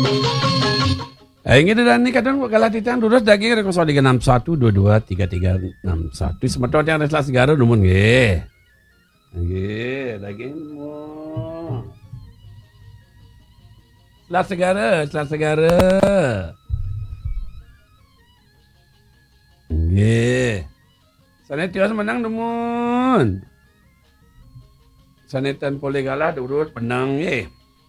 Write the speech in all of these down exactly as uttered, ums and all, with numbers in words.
Eh, ini dan ini kadang kalau titang lurus daging ada kosong tiga enam satu dua dua tiga tiga enam satu semeton yang reslas segara numun nggih. Nggih, dagingmu. Selas segara, selas segara. Nggih. Sanetios menang numun. Sanetan boleh kalah lurus menang nggih.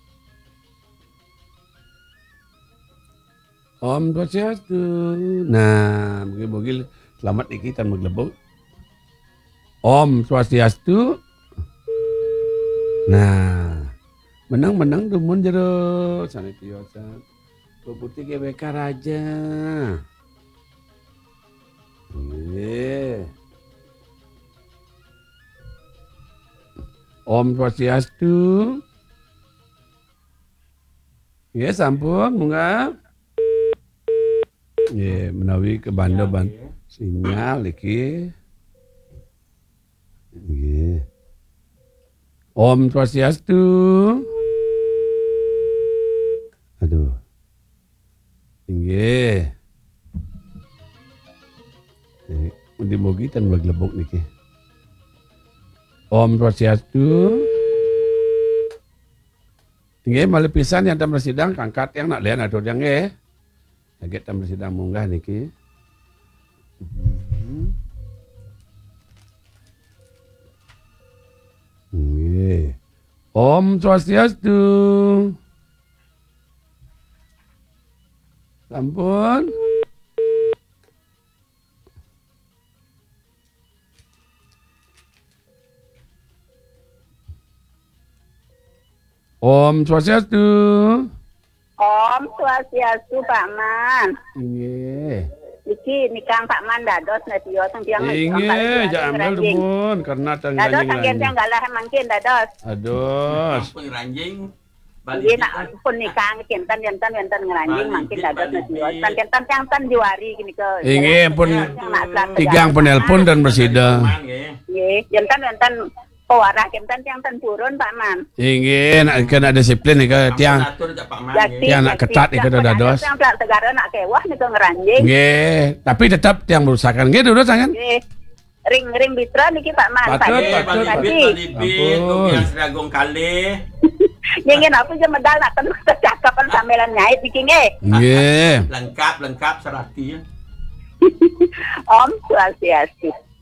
Om Swastiastu. Nah, mungkin-mungkin selamat nih kita maglebok. Om Swastiastu. Nah, menang-menang dumun jero sanetiosa. Putih G W K Raja. Nggih. Om Swastiastu. Nggih, sampun munggah. Ya, menawi ke Banda ban sinyal iki. Nggih. Om Swastiastu. Aduh. Nggih. Eh, mugi-mugi ten maglebok niki. Om Swastiastu. Nggih, malih pisan yang tam sidang kangkat yang nak lian atur yang nggih. Kaget tam sidang munggah niki. Nggih. Om Swastiastu. Sampun. Om Swastiastu. Om Swastiastu Pak Man. Nggih. Iki nikang Pak Man dados netio teng tiang Nggih, jangan dumun karena teng dados ranjing. teng galah mangkin dados. Aduh. Pun ranjing. Nggih nak pun nikang kinten enten enten ngranjing mangkin dados netio. Tan-tan yang tan juari gini ke. Nggih, pun tigang penelpon dan bersidang. Nggih, enten enten pewarah kinten yang ten turun Pak Man. Nggih, nak kena disiplin nih ke tiang. Tiang nak ketat nih ke dados. Yang tegara nak kewah nih ke ngranjing. Nggih, tapi tetap tiang berusahakan. Nggih, dulu sangan. Nggih. Ring-ring bitra niki Pak Man. Patut, Pak patut, Man. patut. Bibit, yang seragong kali. Nyengin apa je medal nak ten cakapan samelan nyait iki nggih. Nggih. Lengkap, lengkap serati. Om Swastiastu.